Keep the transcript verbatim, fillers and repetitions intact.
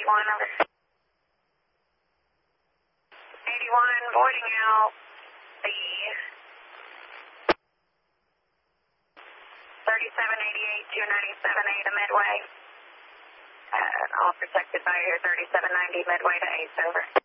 eighty-one, over. eighty-one, voiding out the thirty-seven eighty-eight, two ninety-seven A to Midway. Uh, all protected by your thirty-seven ninety Midway to Ace, over.